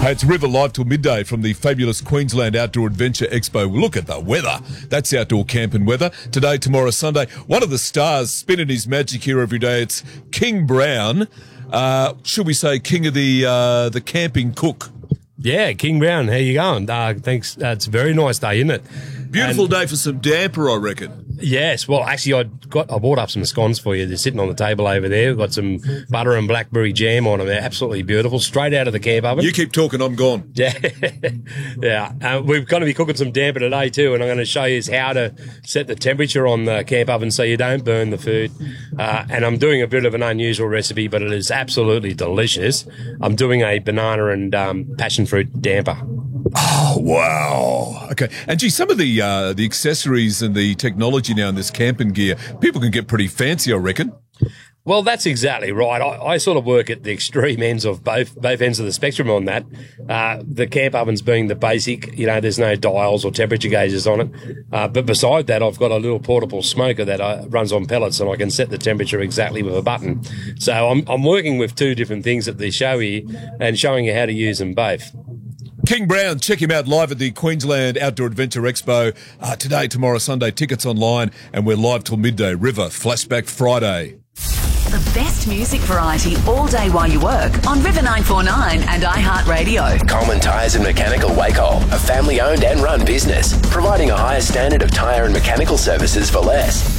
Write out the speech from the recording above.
Hey, it's River live till midday from the fabulous Queensland Outdoor Adventure Expo. Look at the weather. That's outdoor camping weather. Today, tomorrow, Sunday. One of the stars spinning his magic here every day. It's King Brown. Should we say king of the camping cook? Yeah, King Brown, how you going? Thanks. It's a very nice day, isn't it? Beautiful day for some damper, I reckon. Yes. Well, actually, I brought up some scones for you. They're sitting on the table over there. We've got some butter and blackberry jam on them. They're absolutely beautiful, straight out of the camp oven. You keep talking, I'm gone. Yeah. Yeah. We're going to be cooking some damper today too, and I'm going to show you how to set the temperature on the camp oven so you don't burn the food. And I'm doing a bit of an unusual recipe, but it is absolutely delicious. I'm doing a banana and passion fruit damper. Oh, wow. Okay. And gee, some of the accessories and the technology now in this camping gear, people can get pretty fancy, I reckon. Well, that's exactly right. I sort of work at the extreme ends of both ends of the spectrum on that. The camp ovens being the basic, there's no dials or temperature gauges on it. But beside that, I've got a little portable smoker that runs on pellets, and I can set the temperature exactly with a button. So I'm working with two different things at the show here and showing you how to use them both. King Brown, check him out live at the Queensland Outdoor Adventure Expo today, tomorrow, Sunday. Tickets online, and we're live till midday. River Flashback Friday. The best music variety all day while you work on River 949 and iHeartRadio. Coleman Tyres and Mechanical Wacol, a family-owned and run business, providing a higher standard of tyre and mechanical services for less.